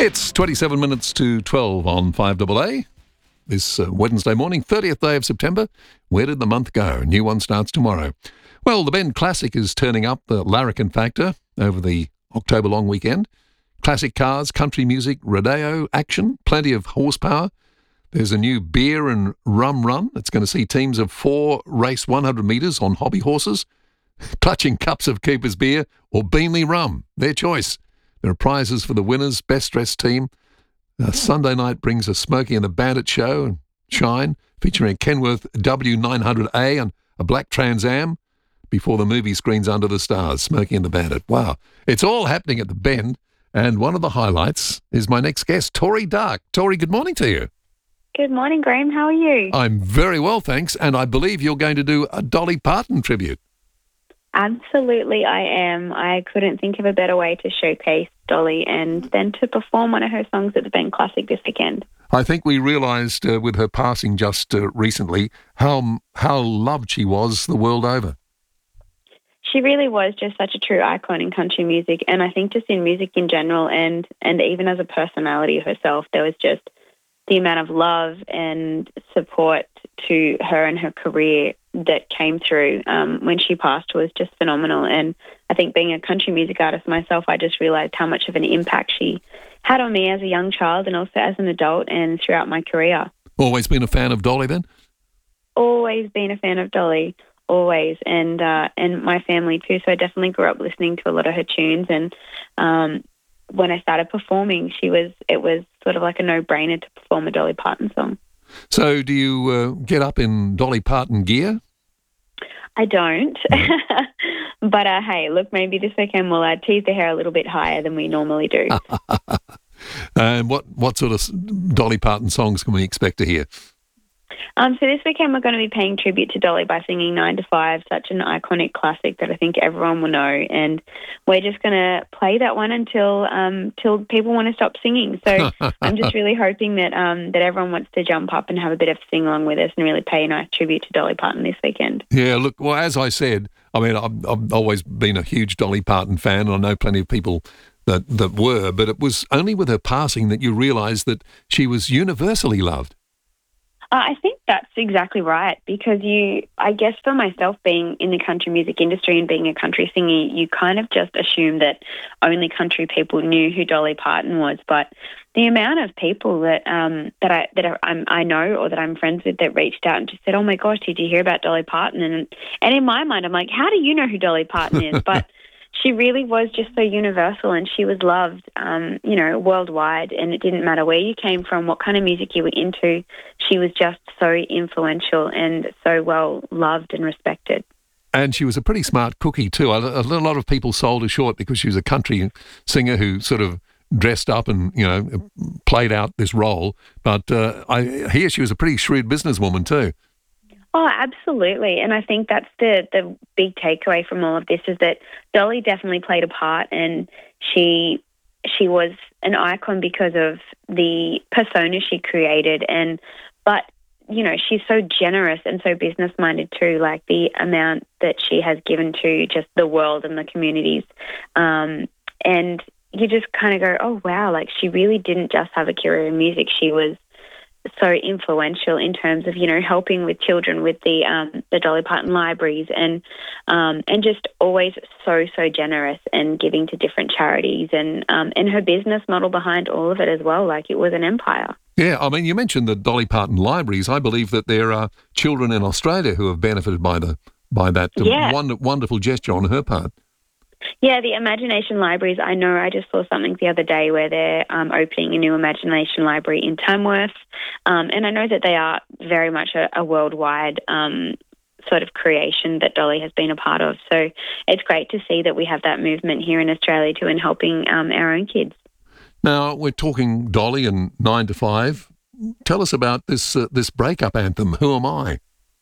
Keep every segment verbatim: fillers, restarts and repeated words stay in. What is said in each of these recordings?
It's twenty-seven minutes to twelve on five A A. This uh, Wednesday morning, thirtieth day of September. Where did the month go? A new one starts tomorrow. Well, the Bend Classic is turning up the Larrikin Factor over the October long weekend. Classic cars, country music, rodeo, action, plenty of horsepower. There's a new beer and rum run. It's going to see teams of four race one hundred metres on hobby horses, clutching cups of Cooper's beer or Beanley rum. Their choice. There are prizes for the winners, best dressed team. Uh, Sunday night brings a Smokey and the Bandit show and Shine, featuring a Kenworth W nine hundred A and a black Trans Am before the movie screens Under the Stars, Smokey and the Bandit. Wow. It's all happening at the Bend, and one of the highlights is my next guest, Tori Dark. Tori, good morning to you. Good morning, Graham. How are you? I'm very well, thanks, and I believe you're going to do a Dolly Parton tribute. Absolutely, I am. I couldn't think of a better way to showcase Dolly and then to perform one of her songs at the Bend Classic this weekend. I think we realised uh, with her passing just uh, recently how how loved she was the world over. She really was just such a true icon in country music, and I think just in music in general, and, and even as a personality herself, there was just the amount of love and support to her and her career that came through um, when she passed was just phenomenal. And I think being a country music artist myself, I just realised how much of an impact she had on me as a young child and also as an adult and throughout my career. Always been a fan of Dolly then? Always been a fan of Dolly, always, and uh, and my family too. So I definitely grew up listening to a lot of her tunes, and um, when I started performing, she was it was sort of like a no-brainer to perform a Dolly Parton song. So do you uh, get up in Dolly Parton gear? I don't. But uh, hey, look, maybe this weekend we'll uh, tease the hair a little bit higher than we normally do. And what, what sort of Dolly Parton songs can we expect to hear? Um, so this weekend we're going to be paying tribute to Dolly by singing Nine to Five, such an iconic classic that I think everyone will know. And we're just going to play that one until um, till people want to stop singing. So I'm just really hoping that um, that everyone wants to jump up and have a bit of sing along with us and really pay a nice tribute to Dolly Parton this weekend. Yeah, look, well, as I said, I mean, I've, I've always been a huge Dolly Parton fan, and I know plenty of people that, that were, but it was only with her passing that you realised that she was universally loved. Uh, I think that's exactly right, because you, I guess for myself, being in the country music industry and being a country singer, you kind of just assume that only country people knew who Dolly Parton was. But the amount of people that um, that I that I, I know or that I'm friends with that reached out and just said, "Oh my gosh, did you hear about Dolly Parton?" And and in my mind, I'm like, "How do you know who Dolly Parton is?" But she really was just so universal, and she was loved, um, you know, worldwide. And it didn't matter where you came from, what kind of music you were into. She was just so influential and so well loved and respected. And she was a pretty smart cookie too. A, a lot of people sold her short because she was a country singer who sort of dressed up and, you know, played out this role. But uh, I hear she was a pretty shrewd businesswoman too. Oh, absolutely. And I think that's the, the big takeaway from all of this is that Dolly definitely played a part, and she she was an icon because of the persona she created. And but, you know, she's so generous and so business-minded too, like the amount that she has given to just the world and the communities. Um, and you just kind of go, oh, wow, like she really didn't just have a career in music. She was so influential in terms of, you know, helping with children with the um, the Dolly Parton libraries, and um, and just always so, so generous and giving to different charities, and um, and her business model behind all of it as well, like it was an empire. Yeah, I mean, you mentioned the Dolly Parton libraries. I believe that there are children in Australia who have benefited by the by that yeah. wonder, wonderful gesture on her part. Yeah, the Imagination Libraries, I know I just saw something the other day where they're um, opening a new Imagination Library in Tamworth, um, and I know that they are very much a, a worldwide um, sort of creation that Dolly has been a part of. So it's great to see that we have that movement here in Australia too in helping um, our own kids. Now, we're talking Dolly and Nine to Five. Tell us about this uh, this breakup anthem, Who Am I?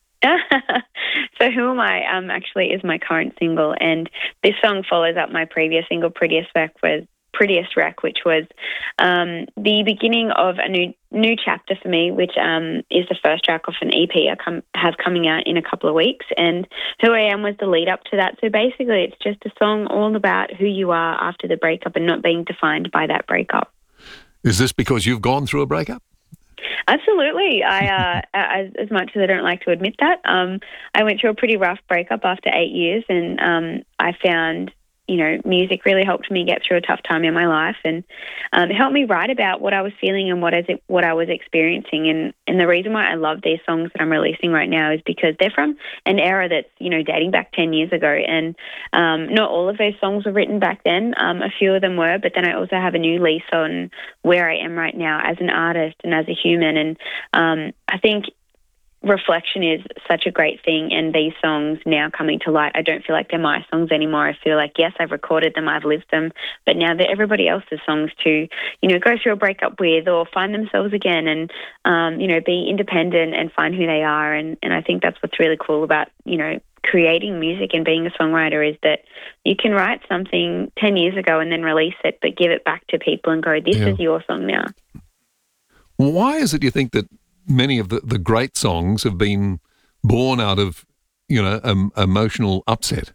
So Who Am I um, actually is my current single, and this song follows up my previous single, Prettiest Wreck, was Prettiest Wreck, which was um, the beginning of a new new chapter for me, which um, is the first track off an E P I come, have coming out in a couple of weeks. And Who I Am was the lead up to that. So basically, it's just a song all about who you are after the breakup and not being defined by that breakup. Is this because you've gone through a breakup? Absolutely. I, uh, as, as much as I don't like to admit that, um, I went through a pretty rough breakup after eight years, and um, I found, you know, music really helped me get through a tough time in my life, and um, it helped me write about what I was feeling and what is it, what I was experiencing. And, and the reason why I love these songs that I'm releasing right now is because they're from an era that's, you know, dating back ten years ago. And um, not all of those songs were written back then. Um, a few of them were, but then I also have a new lease on where I am right now as an artist and as a human. And um, I think reflection is such a great thing, and these songs now coming to light, I don't feel like they're my songs anymore. I feel like, yes, I've recorded them, I've lived them, but now they're everybody else's songs to, you know, go through a breakup with or find themselves again and, um, you know, be independent and find who they are. And, and I think that's what's really cool about, you know, creating music and being a songwriter, is that you can write something ten years ago and then release it, but give it back to people and go, this Yeah. is your song now. Why is it you think that many of the, the great songs have been born out of, you know, um, emotional upset?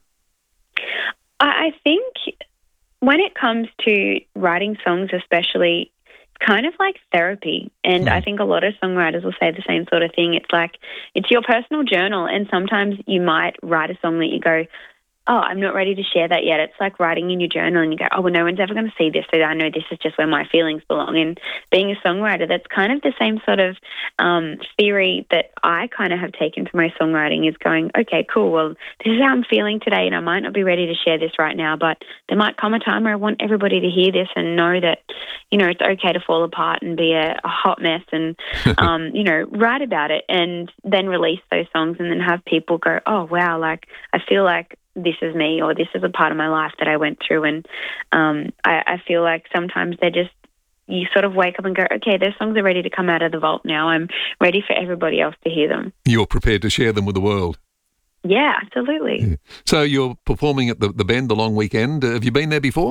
I I think when it comes to writing songs especially, it's kind of like therapy. And Hmm. I think a lot of songwriters will say the same sort of thing. It's like, it's your personal journal, and sometimes you might write a song that you go, oh, I'm not ready to share that yet. It's like writing in your journal and you go, oh, well, no one's ever going to see this, so I know this is just where my feelings belong. And being a songwriter, that's kind of the same sort of um, theory that I kind of have taken to my songwriting, is going, okay, cool, well, this is how I'm feeling today, and I might not be ready to share this right now, but there might come a time where I want everybody to hear this and know that, you know, it's okay to fall apart and be a, a hot mess and, um, you know, write about it and then release those songs and then have people go, oh, wow, like, I feel like this is me, or this is a part of my life that I went through. And um, I, I feel like sometimes they're just, you sort of wake up and go, okay, those songs are ready to come out of the vault now. I'm ready for everybody else to hear them. You're prepared to share them with the world. Yeah, absolutely. Yeah. So you're performing at the, the Bend the long weekend. Uh, have you been there before?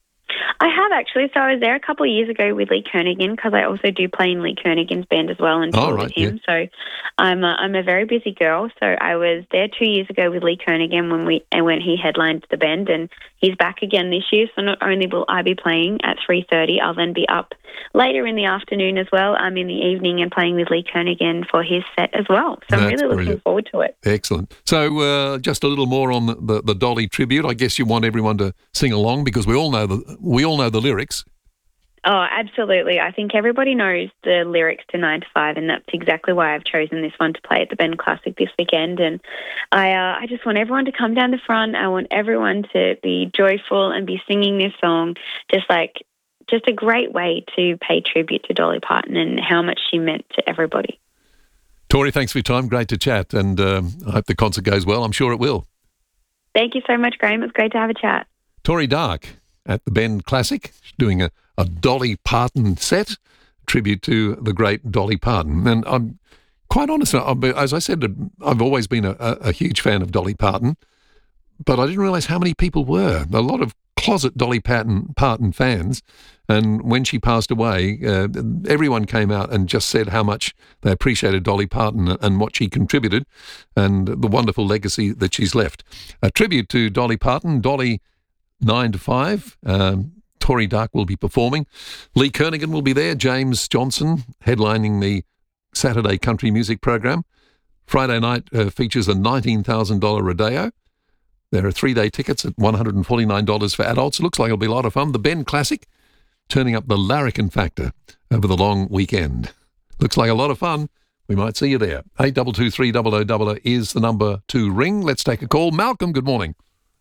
I have actually. So I was there a couple of years ago with Lee Kernaghan, because I also do play in Lee Kernaghan's band as well and Oh, tour right, with him. So I'm a, I'm a very busy girl. So I was there two years ago with Lee Kernaghan when we and when he headlined the Bend, and he's back again this year. So not only will I be playing at three thirty, I'll then be up later in the afternoon as well. I'm in the evening and playing with Lee Kernaghan for his set as well. So I'm That's really looking brilliant. forward to it. Excellent. So uh, just a little more on the, the, the Dolly tribute. I guess you want everyone to sing along because we all know the we all know the lyrics. Oh, absolutely. I think everybody knows the lyrics to nine to five, and that's exactly why I've chosen this one to play at the Bend Classic this weekend. And I uh, I just want everyone to come down the front. I want everyone to be joyful and be singing this song, just like just a great way to pay tribute to Dolly Parton and how much she meant to everybody. Tori, thanks for your time. Great to chat, and um, I hope the concert goes well. I'm sure it will. Thank you so much, Graham. It's great to have a chat. Tori Dark at the Bend Classic, doing a, a Dolly Parton set, tribute to the great Dolly Parton. And I'm quite honest, I'm, as I said, I've always been a, a huge fan of Dolly Parton, but I didn't realise how many people were. A lot of closet Dolly Parton, Parton fans. And when she passed away, uh, everyone came out and just said how much they appreciated Dolly Parton and what she contributed and the wonderful legacy that she's left. A tribute to Dolly Parton, Dolly nine to five. Um, Tori Dark will be performing. Lee Kernaghan will be there. James Johnson headlining the Saturday country music program. Friday night uh, features a nineteen thousand dollars rodeo. There are three-day tickets at one hundred forty-nine dollars for adults. It looks like it'll be a lot of fun. The Bend Classic, turning up the larrikin factor over the long weekend. Looks like a lot of fun. We might see you there. eight two two three zero zero zero zero is the number to ring. Let's take a call. Malcolm, good morning.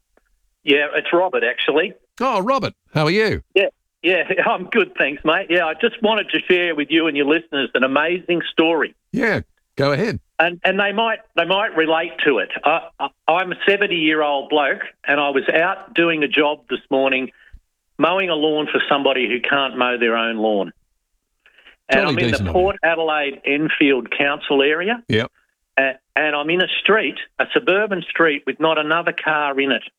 Yeah, it's Robert, actually. Oh, Robert, how are you? Yeah, yeah, I'm good, thanks, mate. Yeah, I just wanted to share with you and your listeners an amazing story. Yeah, go ahead. And and they might they might relate to it. I, I, I'm a seventy-year-old bloke, and I was out doing a job this morning, mowing a lawn for somebody who can't mow their own lawn. And Jolly I'm in decent the of you. Port Adelaide Enfield Council area, Yep. and, and I'm in a street, a suburban street, with not another car in it.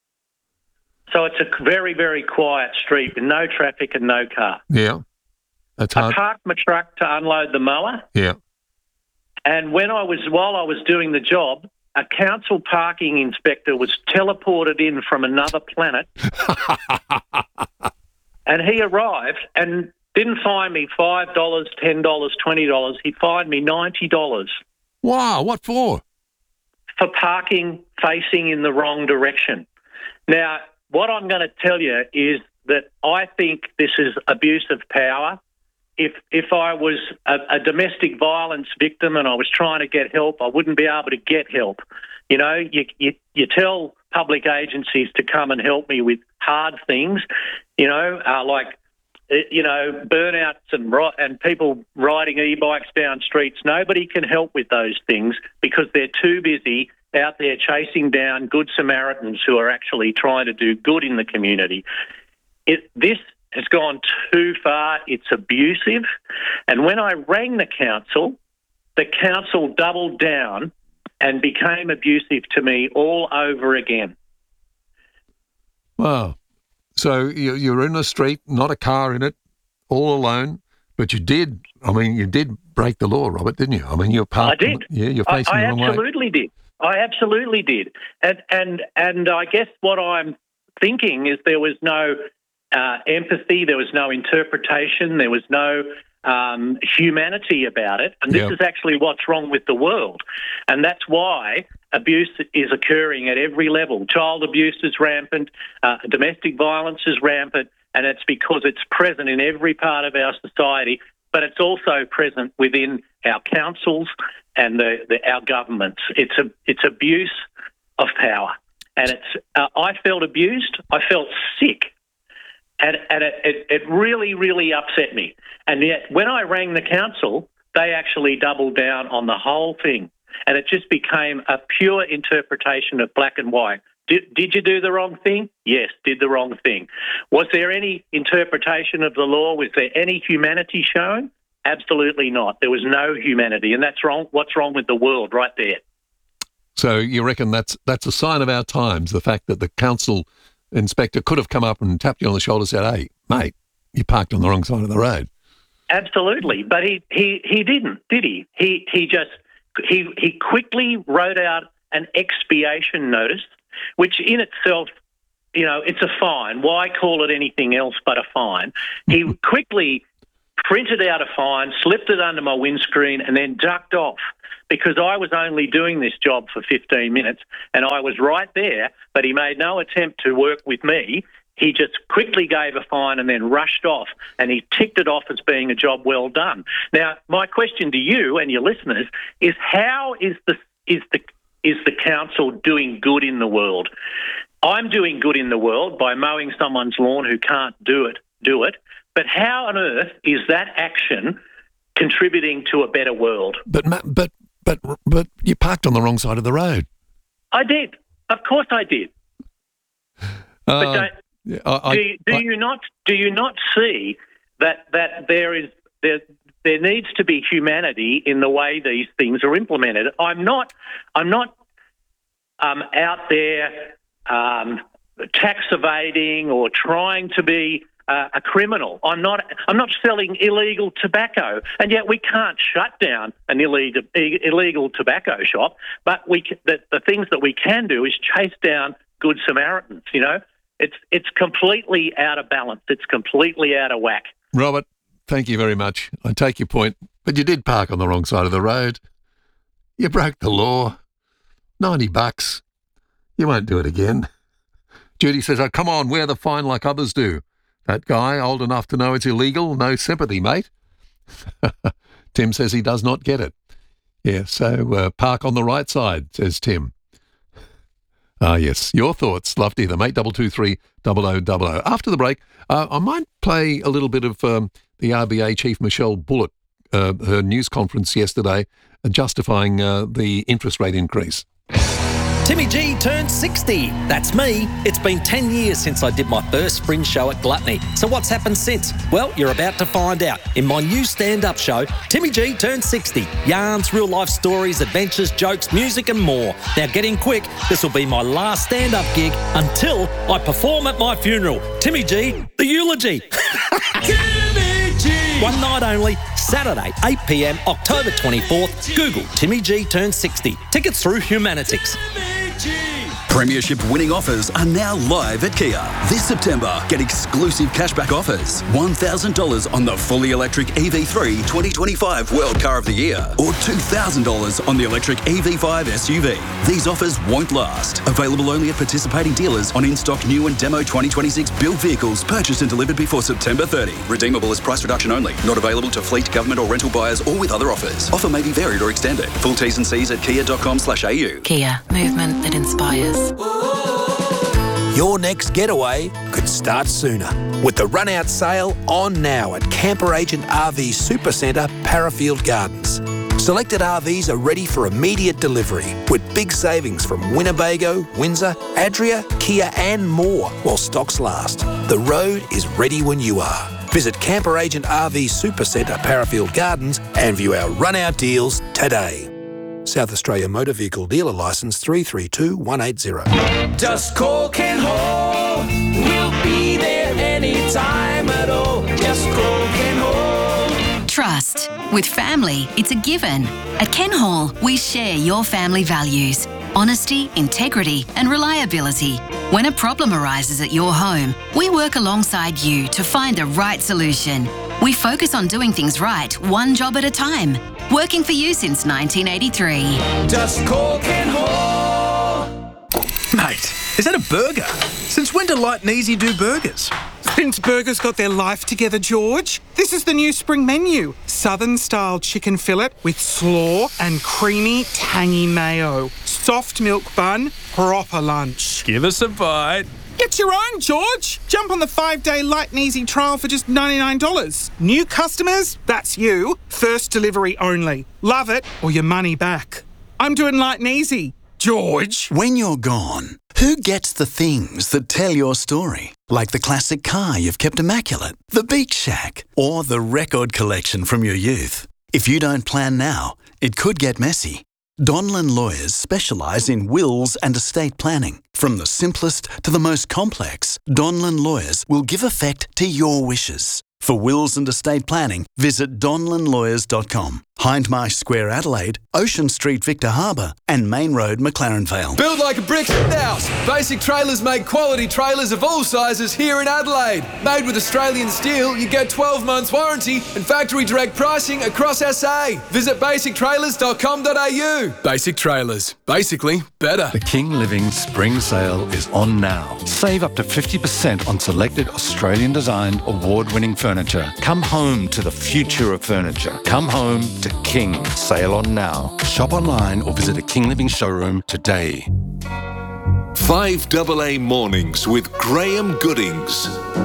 So it's a very, very quiet street with no traffic and no car. Yeah. That's I hard. parked my truck to unload the mower, Yeah. and when I was while I was doing the job, a council parking inspector was teleported in from another planet, and he arrived, and Didn't fine me five dollars, ten dollars, twenty dollars. He fined me ninety dollars. Wow, what for? For parking facing in the wrong direction. Now, what I'm going to tell you is that I think this is abuse of power. If if I was a, a domestic violence victim and I was trying to get help, I wouldn't be able to get help. You know, you you, you tell public agencies to come and help me with hard things, you know, uh, like, you know, burnouts and and people riding e-bikes down streets. Nobody can help with those things because they're too busy out there chasing down good Samaritans who are actually trying to do good in the community. It, this has gone too far. It's abusive. And when I rang the council, the council doubled down and became abusive to me all over again. Wow. So you're in a street, not a car in it, all alone, but you did, I mean, you did break the law, Robert, didn't you? I mean, you're parked. I did. Yeah, you're facing I, I the wrong way. I absolutely did. I absolutely did. And, and, and I guess what I'm thinking is there was no uh, empathy, there was no interpretation, there was no um, humanity about it. And this Yep. is actually what's wrong with the world. And that's why abuse is occurring at every level. Child abuse is rampant, uh, domestic violence is rampant, and it's because it's present in every part of our society, but it's also present within our councils and the, the, our governments. It's a it's abuse of power, and it's. Uh, I felt abused. I felt sick, and and it, it it really really upset me. And yet, when I rang the council, they actually doubled down on the whole thing, and it just became a pure interpretation of black and white. Did, did you do the wrong thing? Yes, did the wrong thing. Was there any interpretation of the law? Was there any humanity shown? Absolutely not. There was no humanity, and that's wrong. What's wrong with the world right there? So you reckon that's that's a sign of our times, the fact that the council inspector could have come up and tapped you on the shoulder and said, hey, mate, you parked on the wrong side of the road. Absolutely. But he, he, he didn't, did he? He he just he he quickly wrote out an expiation notice, which in itself, you know, it's a fine. Why call it anything else but a fine? He quickly printed out a fine, slipped it under my windscreen, and then ducked off because I was only doing this job for fifteen minutes and I was right there, but he made no attempt to work with me. He just quickly gave a fine and then rushed off, and he ticked it off as being a job well done. Now, my question to you and your listeners is how is the is the is the council doing good in the world? I'm doing good in the world by mowing someone's lawn who can't do it, do it. But how on earth is that action contributing to a better world? But but but but you parked on the wrong side of the road. I did. Of course I did. Uh, but don't, yeah, I, do, you, do I, you not do you not see that that there is there there needs to be humanity in the way these things are implemented? I'm not I'm not um, out there um, tax evading or trying to be Uh, a criminal. I'm not. I'm not selling illegal tobacco, and yet we can't shut down an illegal illegal tobacco shop. But we the, the things that we can do is chase down good Samaritans. You know, it's it's completely out of balance. It's completely out of whack. Robert, thank you very much. I take your point, but you did park on the wrong side of the road. You broke the law. Ninety bucks. You won't do it again. Judy says, "Oh, come on, wear the fine like others do." That guy, old enough to know it's illegal, no sympathy, mate. Tim says he does not get it. Yeah, so uh, park on the right side, says Tim. Ah, yes, your thoughts. Love to hear them. eight two two three, double oh double oh. After the break, uh, I might play a little bit of um, the R B A Chief Michelle Bullock, uh, her news conference yesterday, uh, justifying uh, the interest rate increase. Timmy G turned sixty. That's me. It's been ten years since I did my first fringe show at Gluttony. So what's happened since? Well, you're about to find out in my new stand-up show, Timmy G turned sixty. Yarns, real-life stories, adventures, jokes, music and more. Now get in quick. This will be my last stand-up gig until I perform at my funeral. Timmy G, the eulogy. Timmy G! One night only, Saturday, eight p.m, October twenty-fourth. Google Timmy G turned sixty. Tickets through Humanitix. Premiership winning offers are now live at Kia. This September, get exclusive cashback offers. one thousand dollars on the fully electric E V three twenty twenty-five World Car of the Year or two thousand dollars on the electric E V five S U V. These offers won't last. Available only at participating dealers on in-stock new and demo twenty twenty-six built vehicles purchased and delivered before September thirtieth. Redeemable as price reduction only. Not available to fleet, government or rental buyers or with other offers. Offer may be varied or extended. Full T's and C's at kia dot com slash a u. Kia, movement that inspires. Your next getaway could start sooner with the run-out sale on now at Camper Agent R V Supercentre, Parafield Gardens. Selected R Vs are ready for immediate delivery with big savings from Winnebago, Windsor, Adria, Kia and more while stocks last. The road is ready when you are. Visit Camper Agent R V Supercentre, Parafield Gardens and view our run-out deals today. South Australia Motor Vehicle Dealer Licence three three two one eight zero. Just call Ken Hall. We'll be there anytime at all. Just call Ken Hall. Trust. With family, it's a given. At Ken Hall, we share your family values. Honesty, integrity and reliability. When a problem arises at your home, we work alongside you to find the right solution. We focus on doing things right, one job at a time. Working for you since nineteen eighty-three. Just call Ken Hall. Mate, is that a burger? Since when do Light and Easy do burgers? Since burgers got their life together, George. This is the new spring menu. Southern-style chicken fillet with slaw and creamy, tangy mayo. Soft milk bun, proper lunch. Give us a bite. Get your own, George. Jump on the five-day Light and Easy trial for just ninety-nine dollars. New customers, that's you. First delivery only. Love it or your money back. I'm doing Light and Easy. George. When you're gone, who gets the things that tell your story? Like the classic car you've kept immaculate, the beach shack, or the record collection from your youth. If you don't plan now, it could get messy. Donlan Lawyers specialise in wills and estate planning. From the simplest to the most complex, Donlan Lawyers will give effect to your wishes. For wills and estate planning, visit donlan lawyers dot com. Hindmarsh Square, Adelaide, Ocean Street, Victor Harbour, and Main Road, McLaren Vale. Build like a brick house. Basic Trailers make quality trailers of all sizes here in Adelaide. Made with Australian steel, you get twelve months warranty and factory direct pricing across S A. Visit basic trailers dot com dot a u. Basic Trailers. Basically better. The King Living Spring Sale is on now. Save up to fifty percent on selected Australian-designed, award-winning furniture. Come home to the future of furniture. Come home to King. Sale on now. Shop online or visit a King Living showroom today. five double A Mornings with Graham Goodings.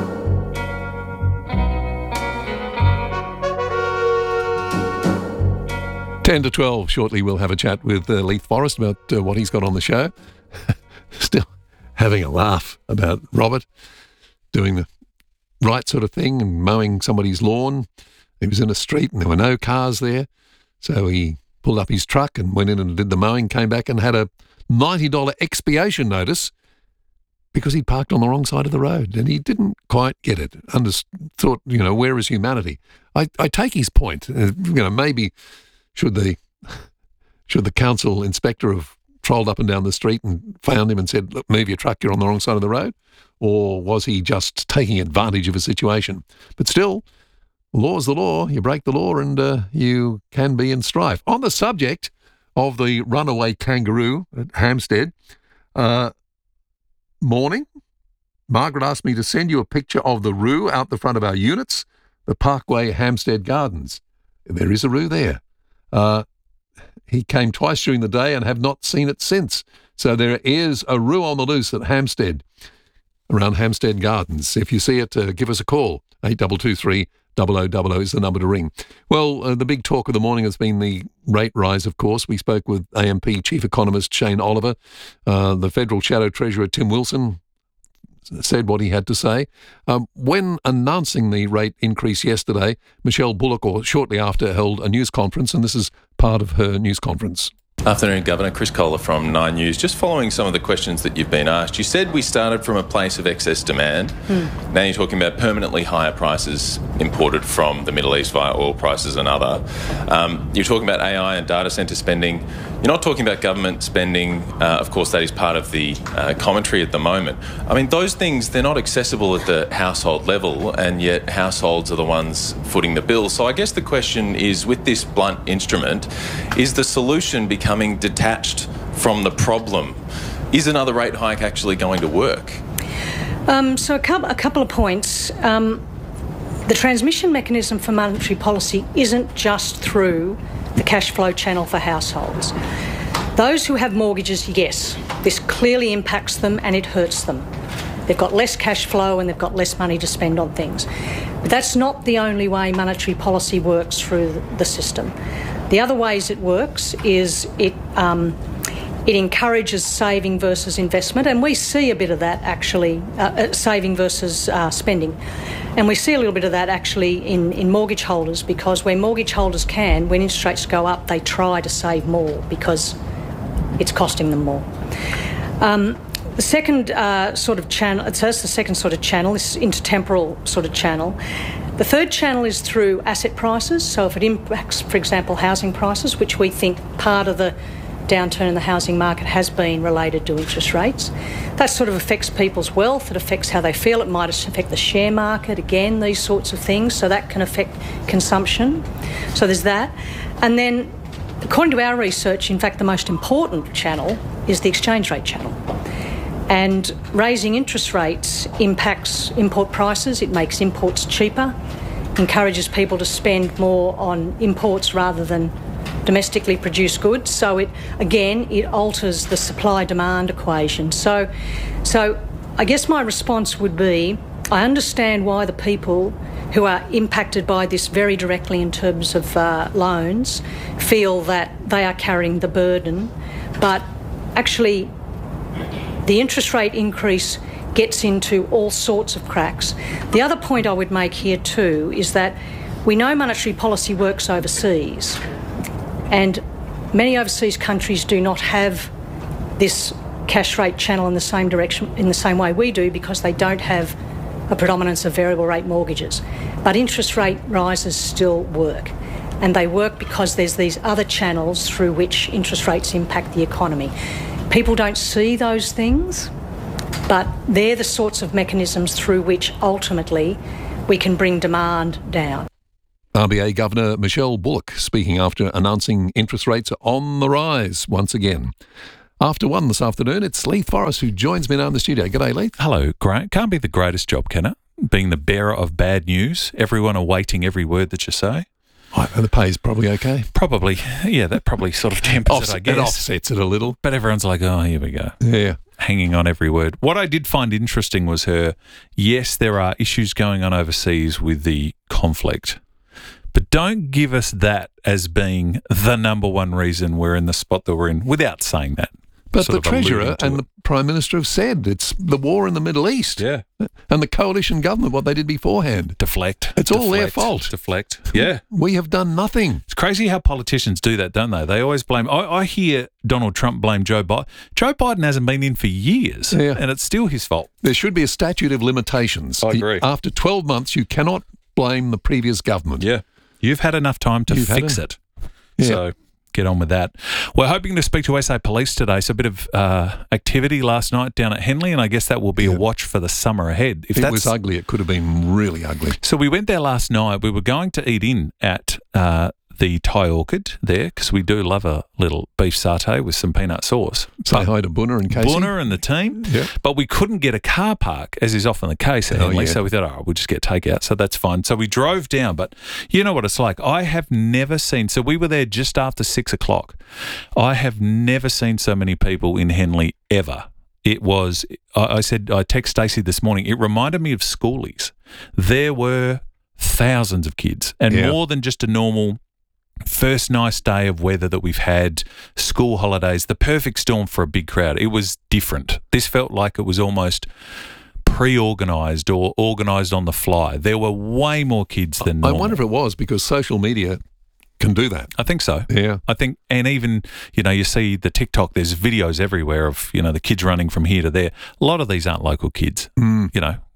ten to twelve. Shortly we'll have a chat with uh, Leith Forrest about uh, what he's got on the show. Still having a laugh about Robert doing the right sort of thing and mowing somebody's lawn. He was in a street and there were no cars there. So he pulled up his truck and went in and did the mowing, came back and had a ninety dollars expiation notice because he parked on the wrong side of the road and he didn't quite get it. Under, thought, you know, where is humanity? I, I take his point. Uh, you know, maybe should the should the council inspector have trolled up and down the street and found him and said, look, move your truck, you're on the wrong side of the road? Or was he just taking advantage of a situation? But still, law's the law. You break the law and uh, you can be in strife. On the subject of the runaway kangaroo at Hampstead, uh, morning, Margaret asked me to send you a picture of the roo out the front of our units, the Parkway Hampstead Gardens. There is a roo there. Uh, he came twice during the day and have not seen it since. So there is a roo on the loose at Hampstead, around Hampstead Gardens. If you see it, uh, give us a call. eight two two three, double oh double oh is the number to ring. Well, uh, the big talk of the morning has been the rate rise, of course. We spoke with A M P Chief Economist Shane Oliver. Uh, the Federal Shadow Treasurer Tim Wilson said what he had to say. Um, when announcing the rate increase yesterday, Michelle Bullock, or shortly after, held a news conference, and this is part of her news conference. Afternoon, Governor. Chris Kohler from Nine News. Just following some of the questions that you've been asked, you said we started from a place of excess demand. Mm. Now you're talking about permanently higher prices imported from the Middle East via oil prices and other. Um, you're talking about A I and data centre spending. You're not talking about government spending. Uh, of course, that is part of the uh, commentary at the moment. I mean, those things, they're not accessible at the household level, and yet households are the ones footing the bill. So I guess the question is, with this blunt instrument, is the solution becoming detached from the problem? Is another rate hike actually going to work? Um, so a couple, a couple of points. Um, the transmission mechanism for monetary policy isn't just through the cash flow channel for households. Those who have mortgages, yes, this clearly impacts them and it hurts them. They've got less cash flow and they've got less money to spend on things. But that's not the only way monetary policy works through the system. The other ways it works is it um, it encourages saving versus investment, and we see a bit of that actually, uh, saving versus uh, spending. And we see a little bit of that actually in, in mortgage holders, because where mortgage holders can, when interest rates go up, they try to save more because it's costing them more. Um, the second uh, sort of channel, so that's the second sort of channel, this intertemporal sort of channel. The third channel is through asset prices. So if it impacts, for example, housing prices, which we think part of the downturn in the housing market has been related to interest rates. That sort of affects people's wealth, it affects how they feel, it might affect the share market, again, these sorts of things, so that can affect consumption. So there's that. And then, according to our research, in fact, the most important channel is the exchange rate channel. And raising interest rates impacts import prices, it makes imports cheaper, encourages people to spend more on imports rather than domestically produced goods. So it, again, it alters the supply-demand equation. So, so I guess my response would be, I understand why the people who are impacted by this very directly in terms of uh, loans feel that they are carrying the burden, but actually the interest rate increase gets into all sorts of cracks. The other point I would make here too is that we know monetary policy works overseas, and many overseas countries do not have this cash rate channel in the same direction, in the same way we do, because they don't have a predominance of variable rate mortgages. But interest rate rises still work, and they work because there's these other channels through which interest rates impact the economy. People don't see those things, but they're the sorts of mechanisms through which ultimately we can bring demand down. R B A Governor Michelle Bullock speaking after announcing interest rates are on the rise once again. After one this afternoon, it's Leith Forrest who joins me now in the studio. G'day, Leith. Hello, Grant. Can't be the greatest job, can it? Being the bearer of bad news, everyone awaiting every word that you say. Oh, and the pay's probably okay. Probably, yeah, that probably sort of tempers Offs- it, I guess. It offsets it a little. But everyone's like, oh, here we go. Yeah. Hanging on every word. What I did find interesting was her, yes, there are issues going on overseas with the conflict, but don't give us that as being the number one reason we're in the spot that we're in, without saying that. But the Treasurer and the Prime Minister have said it's the war in the Middle East. Yeah. And the coalition government, what they did beforehand. Deflect. It's deflect, all their fault. Deflect. Yeah. We have done nothing. It's crazy how politicians do that, don't they? They always blame. I, I hear Donald Trump blame Joe Biden. Joe Biden hasn't been in for years, yeah. and it's still his fault. There should be a statute of limitations. I agree. After twelve months, you cannot blame the previous government. Yeah. You've had enough time to You've fix it. Yeah. So get on with that. We're hoping to speak to S A Police today. So a bit of uh, activity last night down at Henley, and I guess that will be yeah. a watch for the summer ahead. If it that's, was ugly, it could have been really ugly. So we went there last night. We were going to eat in at uh, the Thai Orchid there, because we do love a little beef satay with some peanut sauce. Say hi to Bunner and Casey. Bunner and the team. Yeah. But we couldn't get a car park, as is often the case at Oh, Henley. yeah. So we thought, oh, we'll just get takeout. So that's fine. So we drove down. But you know what it's like. I have never seen, so we were there just after six o'clock. I have never seen so many people in Henley ever. It was, I, I said, I text Stacey this morning, it reminded me of schoolies. There were thousands of kids, and Yeah. more than just a normal first nice day of weather that we've had, school holidays, the perfect storm for a big crowd. It was different. This felt like it was almost pre-organised or organised on the fly. There were way more kids than I normal. wonder if it was because social media can do that. I think so. Yeah. I think, and even, you know, you see the TikTok, there's videos everywhere of, you know, the kids running from here to there. A lot of these aren't local kids. Mm. You know,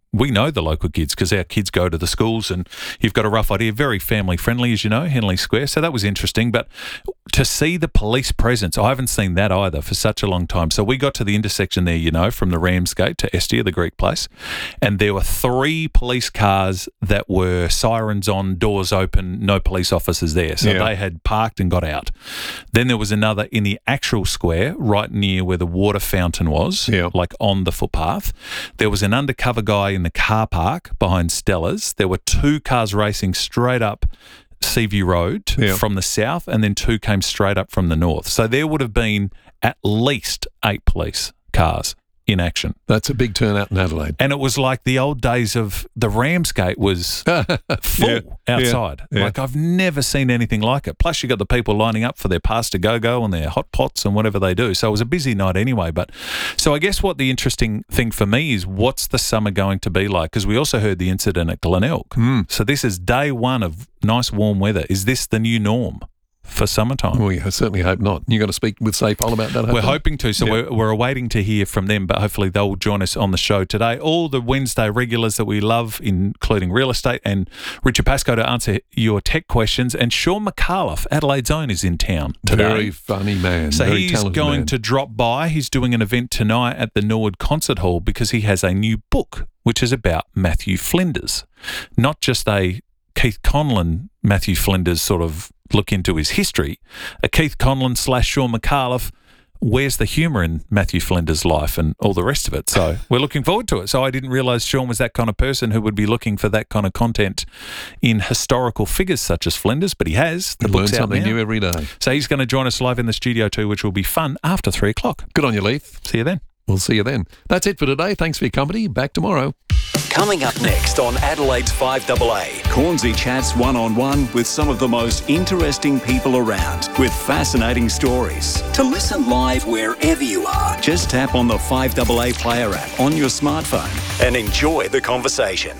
we know the local kids because our kids go to the schools, and you've got a rough idea. Very family friendly, as you know, Henley Square. So that was interesting. But to see the police presence, I haven't seen that either for such a long time. So we got to the intersection there, you know, from the Ramsgate to Estia, the Greek place, and there were three police cars that were sirens on, doors open, no police officers there. So Yeah. they had parked and got out. Then there was another in the actual square, right near where the water fountain was, Yeah. like on the footpath. There was an undercover guy in the car park behind Stella's. There were two cars racing straight up Seaview Road Yeah. from the south, and then two came straight up from the north. So there would have been at least eight police cars in action. That's a big turnout in Adelaide. And it was like the old days of the Ramsgate was full Yeah, outside. yeah, yeah. Like I've never seen anything like it. Plus you got the people lining up for their pasta go-go and their hot pots and whatever they do. So it was a busy night anyway. But so I guess what the interesting thing for me is what's the summer going to be like? Because we also heard the incident at Glenelg. Mm. So this is day one of nice warm weather. Is this the new norm for summertime? We certainly hope not. You're going to speak with SAPOL about that? We're hoping to, so Yeah. we're, we're awaiting to hear from them, but hopefully they'll join us on the show today. All the Wednesday regulars that we love, including real estate, and Richard Pascoe to answer your tech questions, and Sean McAuliffe, Adelaide's own, is in town today. Very funny man. So very he's talented going man. to drop by. He's doing an event tonight at the Norwood Concert Hall because he has a new book, which is about Matthew Flinders. Not just a Keith Conlon, Matthew Flinders sort of look into his history. A Keith Conlon slash Sean McAuliffe, where's the humour in Matthew Flinders' life and all the rest of it? So we're looking forward to it. So I didn't realise Sean was that kind of person who would be looking for that kind of content in historical figures such as Flinders, but he has. The You book's learn out something now. new every day. So he's going to join us live in the studio too, which will be fun after three o'clock. Good on you, Leith. See you then. We'll see you then. That's it for today. Thanks for your company. Back tomorrow. Coming up next on Adelaide's five A A. Cornsey chats one-on-one with some of the most interesting people around with fascinating stories. To listen live wherever you are, just tap on the five A A player app on your smartphone And enjoy the conversation.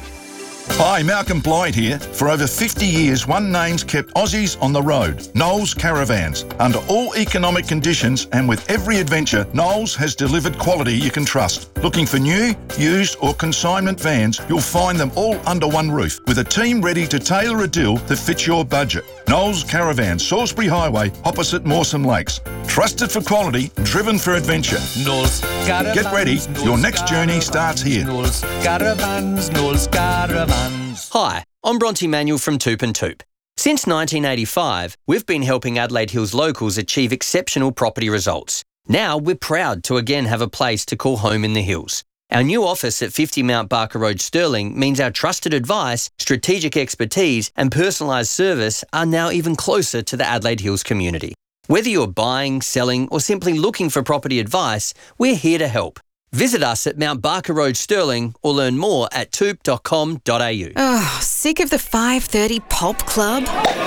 Hi, Malcolm Blyde here. For over fifty years, one name's kept Aussies on the road, Knowles Caravans. Under all economic conditions and with every adventure, Knowles has delivered quality you can trust. Looking for new, used or consignment vans, you'll find them all under one roof with a team ready to tailor a deal that fits your budget. Knowles Caravans, Salisbury Highway, opposite Mawson Lakes. Trusted for quality, driven for adventure. Knowles Caravans. Get ready, your next journey starts here. Knowles Caravans, Knowles Caravans. Hi, I'm Bronte Manuel from Toop and Toop. Since nineteen eighty-five, we've been helping Adelaide Hills locals achieve exceptional property results. Now we're proud to again have a place to call home in the hills. Our new office at fifty Mount Barker Road, Stirling, means our trusted advice, strategic expertise and personalised service are now even closer to the Adelaide Hills community. Whether you're buying, selling or simply looking for property advice, we're here to help. Visit us at Mount Barker Road, Stirling, or learn more at toop dot com dot a u. Oh, sick of the five thirty pop club?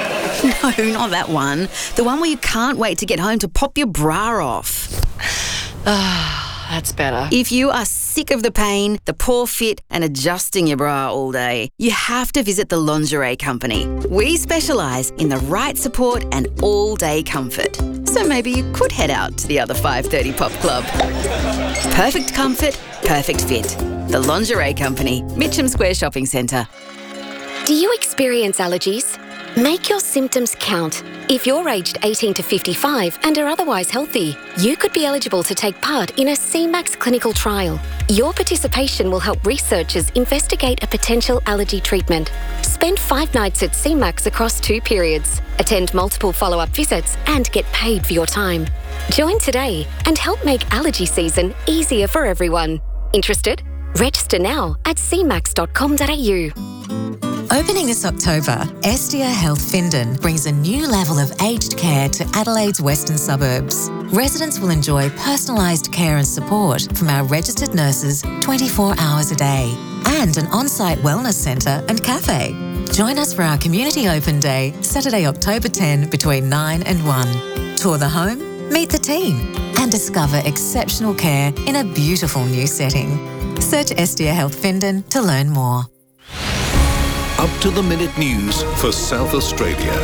No, not that one. The one where you can't wait to get home to pop your bra off. Ah, that's better. If you are sick of the pain, the poor fit, and adjusting your bra all day, you have to visit the Lingerie Company. We specialise in the right support and all-day comfort. So maybe you could head out to the other five thirty pop club. Perfect comfort, perfect fit. The Lingerie Company, Mitcham Square Shopping Centre. Do you experience allergies? Make your symptoms count. If you're aged eighteen to fifty-five and are otherwise healthy, you could be eligible to take part in a C MAX clinical trial. Your participation will help researchers investigate a potential allergy treatment. Spend five nights at C MAX across two periods. Attend multiple follow-up visits and get paid for your time. Join today and help make allergy season easier for everyone. Interested? Register now at c max dot com dot a u. Opening this October, Estia Health Findon brings a new level of aged care to Adelaide's western suburbs. Residents will enjoy personalised care and support from our registered nurses twenty-four hours a day and an on-site wellness centre and cafe. Join us for our Community Open Day, Saturday, October tenth, between nine and one. Tour the home, meet the team and discover exceptional care in a beautiful new setting. Search Estia Health Findon to learn more. Up-to-the-minute news for South Australia.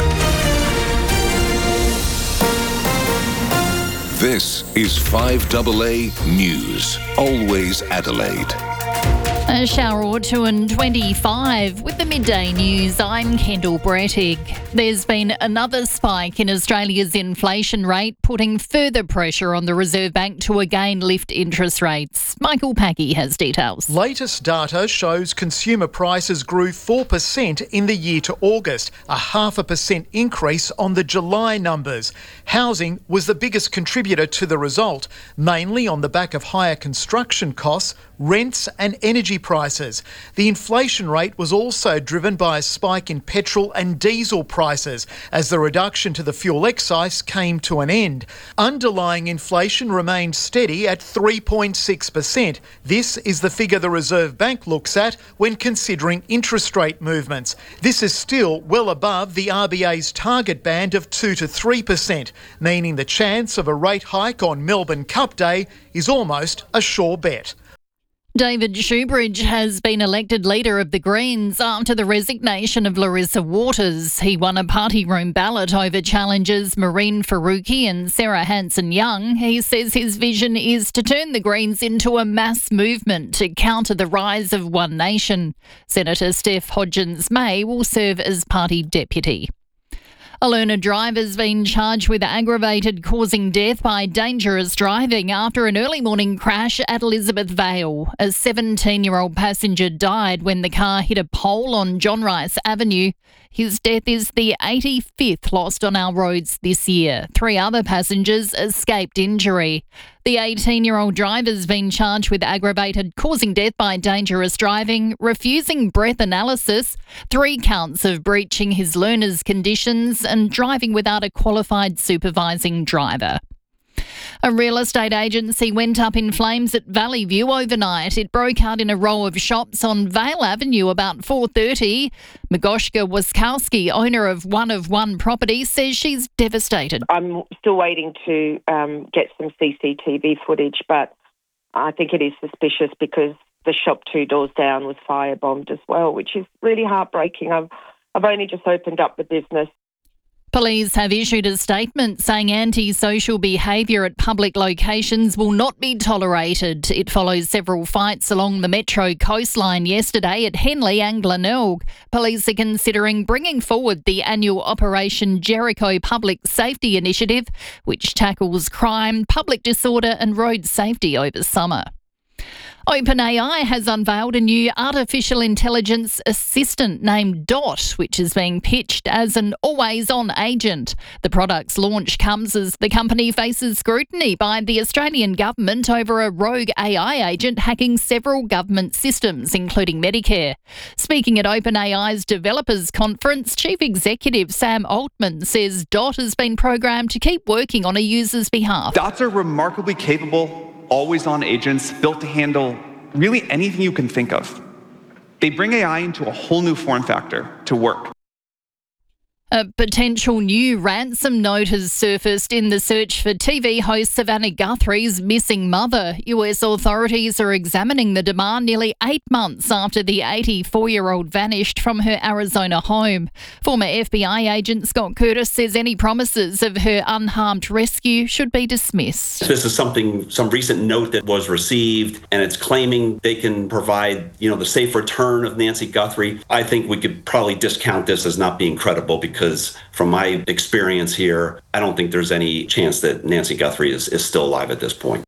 This is five A A News. Always Adelaide. A shower or two and twenty-five. With the midday news, I'm Kendall Brettig. There's been another spike in Australia's inflation rate, putting further pressure on the Reserve Bank to again lift interest rates. Michael Packy has details. Latest data shows consumer prices grew four percent in the year to August, a half a percent increase on the July numbers. Housing was the biggest contributor to the result, mainly on the back of higher construction costs, rents and energy prices. The inflation rate was also driven by a spike in petrol and diesel prices as the reduction to the fuel excise came to an end. Underlying inflation remained steady at three point six percent. This is the figure the Reserve Bank looks at when considering interest rate movements. This is still well above the R B A's target band of two to three percent, meaning the chance of a rate hike on Melbourne Cup Day is almost a sure bet. David Shoebridge has been elected leader of the Greens after the resignation of Larissa Waters. He won a party room ballot over challengers Maureen Faruqi and Sarah Hanson-Young. He says his vision is to turn the Greens into a mass movement to counter the rise of One Nation. Senator Steph Hodgins-May will serve as party deputy. A learner driver has been charged with aggravated causing death by dangerous driving after an early morning crash at Elizabeth Vale. A seventeen-year-old passenger died when the car hit a pole on John Rice Avenue. His death is the eighty-fifth lost on our roads this year. Three other passengers escaped injury. The eighteen-year-old driver has been charged with aggravated causing death by dangerous driving, refusing breath analysis, three counts of breaching his learner's conditions and driving without a qualified supervising driver. A real estate agency went up in flames at Valley View overnight. It broke out in a row of shops on Vale Avenue about four thirty. Magoshka Waskowski, owner of One of One property, says she's devastated. I'm still waiting to um, get some C C T V footage, but I think it is suspicious because the shop two doors down was firebombed as well, which is really heartbreaking. I've, I've only just opened up the business. Police have issued a statement saying antisocial behaviour at public locations will not be tolerated. It follows several fights along the Metro coastline yesterday at Henley and Glenelg. Police are considering bringing forward the annual Operation Jericho Public Safety Initiative, which tackles crime, public disorder and road safety over summer. OpenAI has unveiled a new artificial intelligence assistant named Dot, which is being pitched as an always-on agent. The product's launch comes as the company faces scrutiny by the Australian government over a rogue A I agent hacking several government systems, including Medicare. Speaking at OpenAI's Developers Conference, Chief Executive Sam Altman says Dot has been programmed to keep working on a user's behalf. Dots are remarkably capable, always-on agents built to handle really anything you can think of. They bring A I into a whole new form factor to work. A potential new ransom note has surfaced in the search for T V host Savannah Guthrie's missing mother. U S authorities are examining the demand nearly eight months after the eighty-four-year-old vanished from her Arizona home. Former F B I agent Scott Curtis says any promises of her unharmed rescue should be dismissed. This is something, some recent note that was received, and it's claiming they can provide, you know, the safe return of Nancy Guthrie. I think we could probably discount this as not being credible because Because from my experience here, I don't think there's any chance that Nancy Guthrie is, is still alive at this point.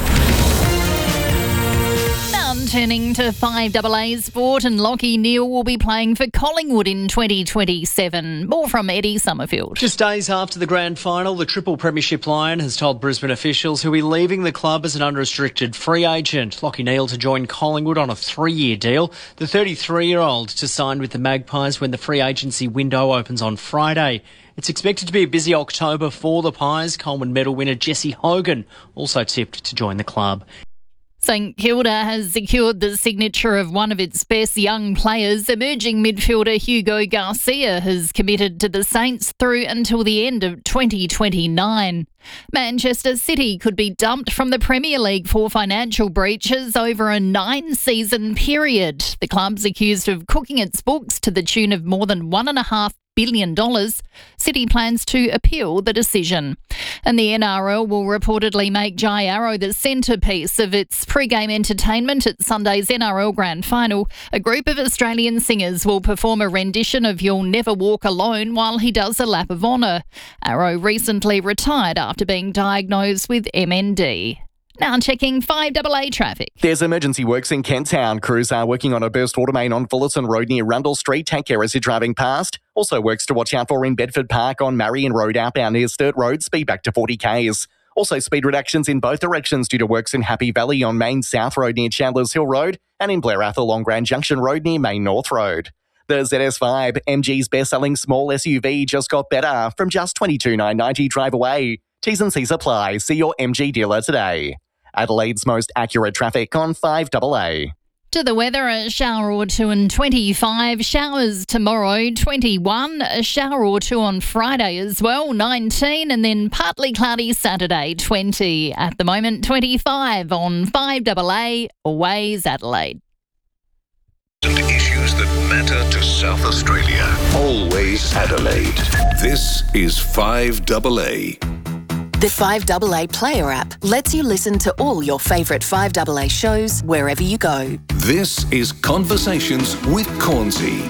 Now turning to five double A sport, and Lachie Neale will be playing for Collingwood in twenty twenty-seven. More from Eddie Summerfield. Just days after the grand final, the Triple Premiership Lion has told Brisbane officials he'll be leaving the club as an unrestricted free agent. Lachie Neale to join Collingwood on a three-year deal. The thirty-three-year-old to sign with the Magpies when the free agency window opens on Friday. It's expected to be a busy October for the Pies. Coleman medal winner Jesse Hogan also tipped to join the club. St Kilda has secured the signature of one of its best young players. Emerging midfielder Hugo Garcia has committed to the Saints through until the end of twenty twenty-nine. Manchester City could be dumped from the Premier League for financial breaches over a nine-season period. The club's accused of cooking its books to the tune of more than one and a half billion dollars. City plans to appeal the decision. And the N R L will reportedly make Jai Arrow the centrepiece of its pre-game entertainment at Sunday's N R L Grand Final. A group of Australian singers will perform a rendition of You'll Never Walk Alone while he does a lap of honour. Arrow recently retired after being diagnosed with M N D. Now checking five double A traffic. There's emergency works in Kent Town. Crews are working on a burst water main on Fullerton Road near Rundle Street. Take care as you're driving past. Also works to watch out for in Bedford Park on Marion Road outbound near Sturt Road. Speed back to forty kays. Also speed reductions in both directions due to works in Happy Valley on Main South Road near Chandler's Hill Road and in Blair Athol on Grand Junction Road near Main North Road. The Z S Vibe, M G's best-selling small S U V, just got better from just twenty-two thousand nine hundred ninety drive away. T's and C's apply. See your M G dealer today. Adelaide's most accurate traffic on five double A. To the weather, a shower or two and twenty-five. Showers tomorrow, twenty-one. A shower or two on Friday as well, nineteen. And then partly cloudy Saturday, twenty. At the moment, twenty-five on five double A, always Adelaide. Issues that matter to South Australia. Always Adelaide. This is five double A. The five double A Player app lets you listen to all your favourite five double A shows wherever you go. This is Conversations with Cornsey.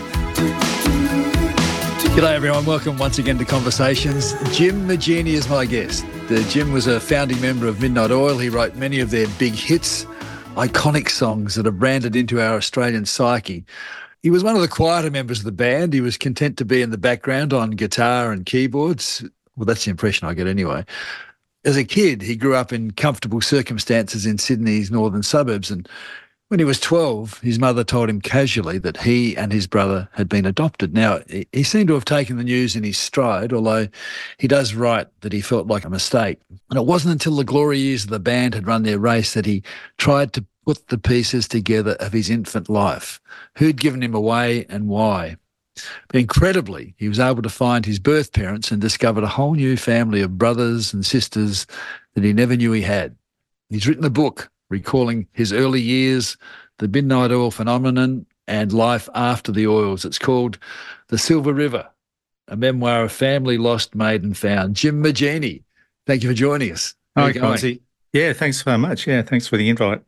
G'day everyone, welcome once again to Conversations. Jim Magini is my guest. The Jim was a founding member of Midnight Oil. He wrote many of their big hits, iconic songs that are branded into our Australian psyche. He was one of the quieter members of the band. He was content to be in the background on guitar and keyboards. Well, that's the impression I get anyway. As a kid, he grew up in comfortable circumstances in Sydney's northern suburbs, and when he was twelve, his mother told him casually that he and his brother had been adopted. Now, he seemed to have taken the news in his stride, although he does write that he felt like a mistake. And it wasn't until the glory years of the band had run their race that he tried to put the pieces together of his infant life. Who'd given him away and why? But incredibly, he was able to find his birth parents and discovered a whole new family of brothers and sisters that he never knew he had. He's written a book recalling his early years, the Midnight Oil phenomenon, and life after the oils. It's called The Silver River, a memoir of family lost, made and found. Jim Magini, thank you for joining us. Hi, Cornsey. Yeah, thanks so much. Yeah, thanks for the invite.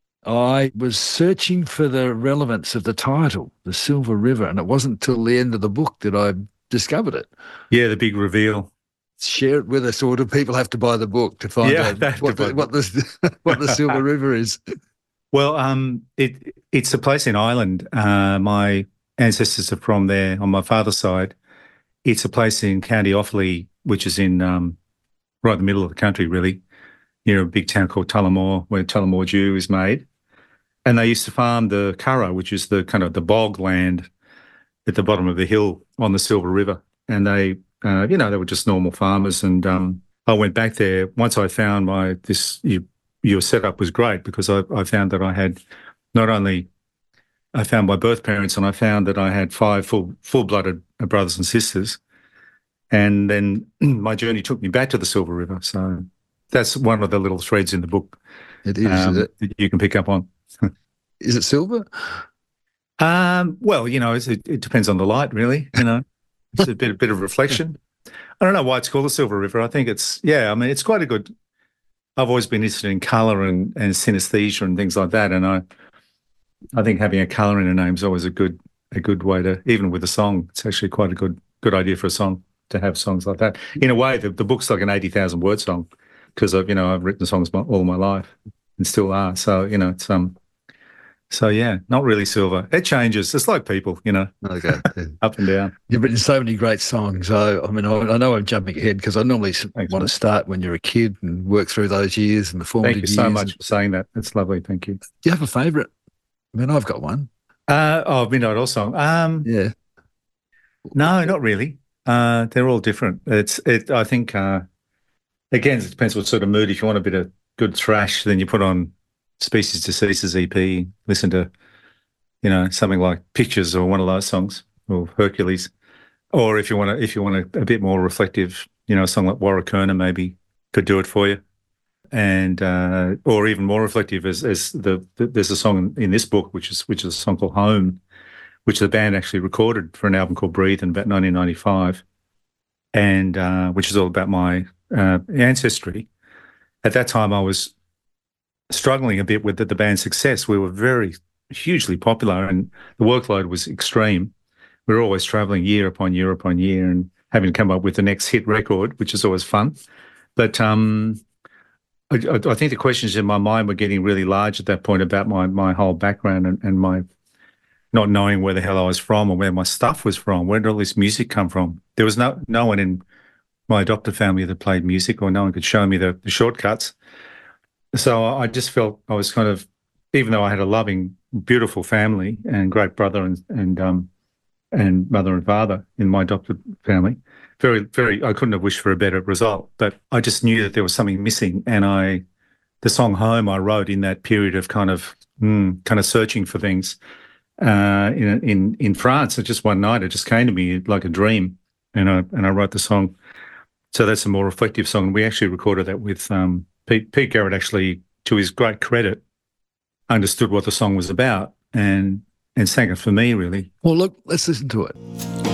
I was searching for the relevance of the title, The Silver River, and it wasn't till the end of the book that I discovered it. Yeah, the big reveal. Share it with us, or do people have to buy the book to find yeah, out what the, what, the, what the Silver River is? Well, um, it it's a place in Ireland. Uh, my ancestors are from there on my father's side. It's a place in County Offaly, which is in um, right in the middle of the country, really, near a big town called Tullamore, where Tullamore Dew is made. And they used to farm the Curragh, which is the kind of the bog land at the bottom of the hill on the Silver River. And they, uh, you know, they were just normal farmers. And um, I went back there once I found my this you, your setup was great, because I, I found that I had not only I found my birth parents, and I found that I had five full full blooded brothers and sisters. And then my journey took me back to the Silver River. So that's one of the little threads in the book. It is, um, is it? that you can pick up on. Is it silver? Um, well, you know, it's, it, it depends on the light, really. You know, it's a bit, a bit of reflection. I don't know why it's called the Silver River. I think it's, yeah, I mean, it's quite a good, I've always been interested in colour and, and synesthesia and things like that. And I I think having a colour in a name is always a good a good way to, even with a song, it's actually quite a good good idea for a song, to have songs like that. In a way, the, the book's like an eighty thousand word song, because I've, you know, I've written songs my, all my life and still are. So, you know, it's, um, so yeah, not really silver. It changes. It's like people, you know, okay, up and down. You've written so many great songs. I, I mean, I, I know I'm jumping ahead because I normally Thanks, want man. to start when you're a kid and work through those years and the formative years. Thank you so much for saying that. It's lovely. Thank you. Do you have a favourite? I mean, I've got one. Uh, oh, Midnight Oil song. Um, yeah. No, not really. Uh, they're all different. It's, it. I think, uh, again, it depends what sort of mood. If you want a bit of good thrash, then you put on Species to Ceases E P, listen to, you know, something like Pictures or one of those songs, or Hercules. Or if you want to, if you want a, a bit more reflective, you know, a song like Warrakurna maybe could do it for you. And uh, or even more reflective, as as the, the there's a song in this book which is which is a song called Home, which the band actually recorded for an album called Breathe in about nineteen ninety-five, and uh, which is all about my uh, ancestry. At that time, I was struggling a bit with the, the band's success. We were very hugely popular, and the workload was extreme. We were always travelling year upon year upon year and having to come up with the next hit record, which is always fun. But um, I, I think the questions in my mind were getting really large at that point about my my whole background and, and my not knowing where the hell I was from or where my stuff was from. Where did all this music come from? There was no no one in my adopted family that played music, or no one could show me the, the shortcuts. So I just felt I was kind of, even though I had a loving, beautiful family and great brother and and um, and mother and father in my adopted family, very, very, I couldn't have wished for a better result. But I just knew that there was something missing, and I, the song "Home" I wrote in that period of kind of, mm, kind of searching for things uh, in in in France. It just one night, it just came to me like a dream, and I and I wrote the song. So that's a more reflective song. We actually recorded that with um, Pete. Pete Garrett actually, to his great credit, understood what the song was about and and sang it for me, really. Well, look, let's listen to it.